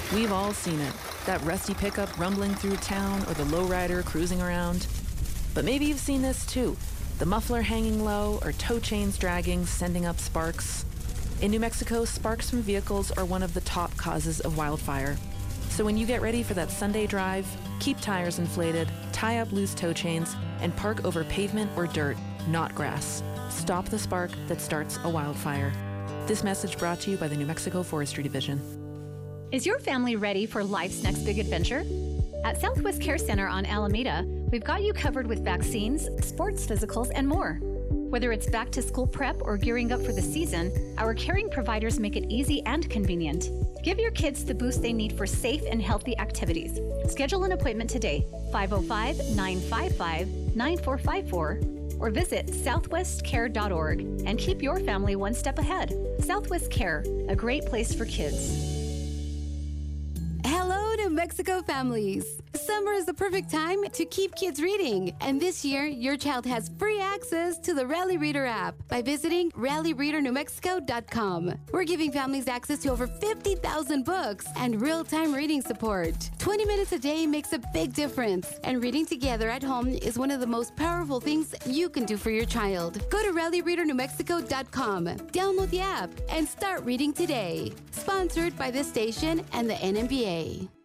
We've all seen it. That rusty pickup rumbling through town or the lowrider cruising around. But maybe you've seen this too. The muffler hanging low or tow chains dragging, sending up sparks. In New Mexico, sparks from vehicles are one of the top causes of wildfire. So when you get ready for that Sunday drive, keep tires inflated, tie up loose tow chains, and park over pavement or dirt, not grass. Stop the spark that starts a wildfire. This message brought to you by the New Mexico Forestry Division. Is your family ready for life's next big adventure? At Southwest Care Center on Alameda, we've got you covered with vaccines, sports physicals, and more. Whether it's back to school prep or gearing up for the season, our caring providers make it easy and convenient. Give your kids the boost they need for safe and healthy activities. Schedule an appointment today, 505-955-9454, or visit southwestcare.org and keep your family one step ahead. Southwest Care, a great place for kids. Hello, New Mexico families. Summer is the perfect time to keep kids reading. And this year, your child has free access to the Rally Reader app by visiting rallyreadernewmexico.com. We're giving families access to over 50,000 books and real-time reading support. 20 minutes a day makes a big difference. And reading together at home is one of the most powerful things you can do for your child. Go to rallyreadernewmexico.com, download the app, and start reading today. Sponsored by this station and the NMBA.